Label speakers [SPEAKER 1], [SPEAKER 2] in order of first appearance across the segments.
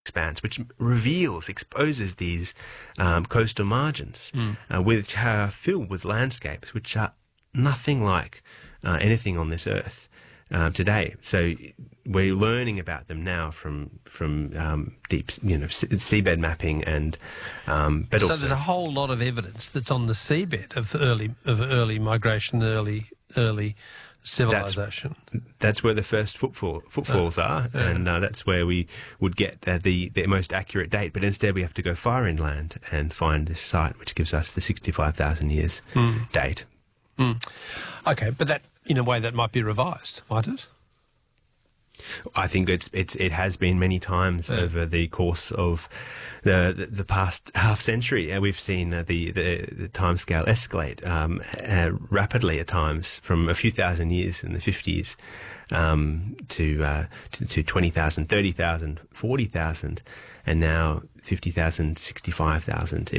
[SPEAKER 1] expanse, which exposes these coastal margins, which are filled with landscapes which are nothing like anything on this earth today. So we're learning about them now from deep, seabed mapping, and but
[SPEAKER 2] so
[SPEAKER 1] also
[SPEAKER 2] there's a whole lot of evidence that's on the seabed of early migration, early civilization.
[SPEAKER 1] That's where the first footfalls are, and that's where we would get the most accurate date. But instead, we have to go far inland and find this site, which gives us the 65,000 years date.
[SPEAKER 2] Okay, but that, in a way, that might be revised, might it?
[SPEAKER 1] I think it has been many times over the course of the past half century. We've seen the timescale escalate rapidly at times, from a few thousand years in the 50s to 20,000, 30,000, 40,000, and now 50,000, 65,000.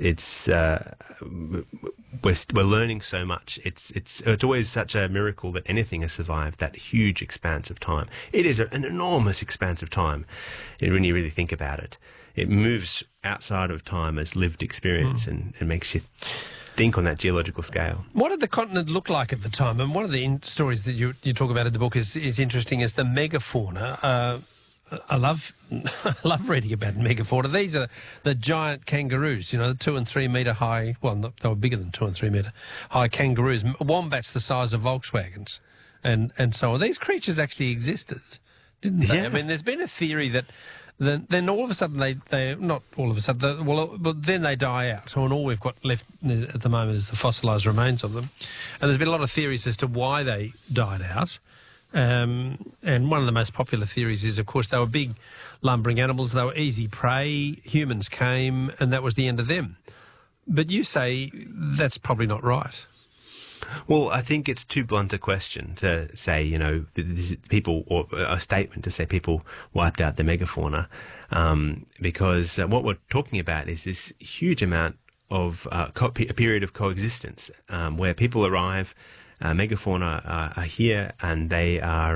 [SPEAKER 1] We're learning so much. It's always such a miracle that anything has survived that huge expanse of time. It is an enormous expanse of time when you really think about it. It moves outside of time as lived experience and makes you think on that geological scale.
[SPEAKER 2] What did the continent look like at the time? And one of the stories that you talk about in the book is interesting, is the megafauna. I love reading about megafauna. These are the giant kangaroos, the 2 and 3 metre high, well, they were bigger than 2 and 3 metre high kangaroos, wombats the size of Volkswagens, and so on. These creatures actually existed, didn't they?
[SPEAKER 1] Yeah.
[SPEAKER 2] I mean, there's been a theory that then all of a sudden they not all of a sudden, but then they die out. So, and all we've got left at the moment is the fossilised remains of them. And there's been a lot of theories as to why they died out. And one of the most popular theories is, of course, they were big lumbering animals. They were easy prey. Humans came, and that was the end of them. But you say that's probably not right.
[SPEAKER 1] Well, I think it's too blunt a question to say, people, or a statement to say people wiped out the megafauna, because what we're talking about is this huge amount of a period of coexistence where people arrive. Megafauna are here, and they are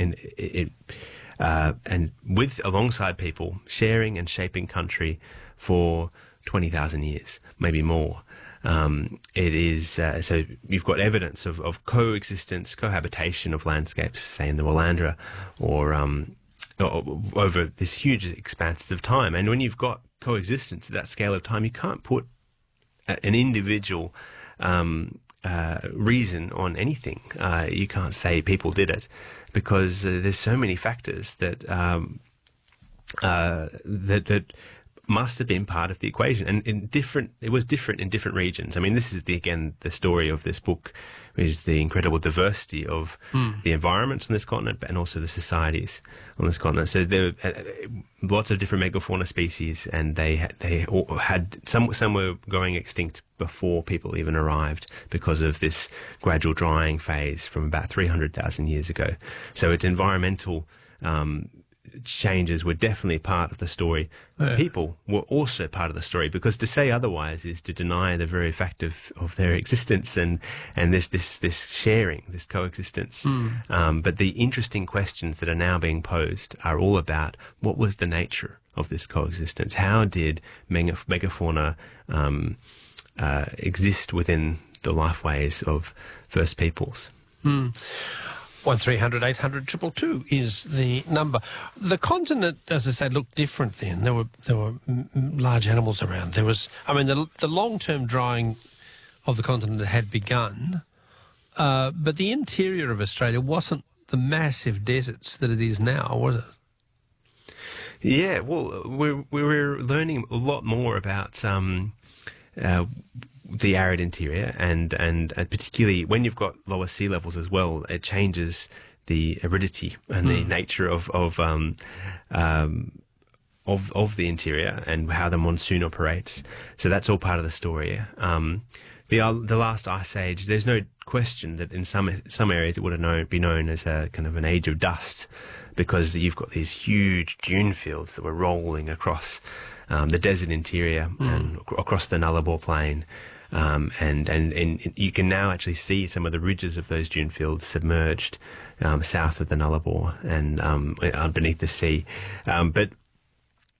[SPEAKER 1] and with alongside people, sharing and shaping country for 20,000 years, maybe more. It is so you've got evidence of coexistence, cohabitation of landscapes, say in the Willandra, or over this huge expanse of time. And when you've got coexistence at that scale of time, you can't put an individual reason on anything. You can't say people did it, because there's so many factors that that must have been part of the equation, and it was different in different regions. I mean, this is the story of this book, is the incredible diversity of the environments on this continent, and also the societies on this continent. So there are lots of different megafauna species, and they all had some were going extinct before people even arrived, because of this gradual drying phase from about 300,000 years ago. So its environmental changes were definitely part of the story. Yeah. People were also part of the story, because to say otherwise is to deny the very fact of their existence and this sharing, this coexistence. But the interesting questions that are now being posed are all about what was the nature of this coexistence. How did megafauna exist within the lifeways of first peoples?
[SPEAKER 2] 1300 800 222 is the number. The continent, as I say, looked different then. There were large animals around. There was, the long-term drying of the continent had begun, but the interior of Australia wasn't the massive deserts that it is now, was it?
[SPEAKER 1] Yeah, well, we're learning a lot more about the arid interior, and particularly when you've got lower sea levels as well, it changes the aridity and the nature of the interior and how the monsoon operates. So that's all part of the story. The last ice age, there's no question that in some areas it would have be known as a kind of an age of dust, because you've got these huge dune fields that were rolling across the desert interior and across the Nullarbor Plain. And you can now actually see some of the ridges of those dune fields submerged south of the Nullarbor and beneath the sea. But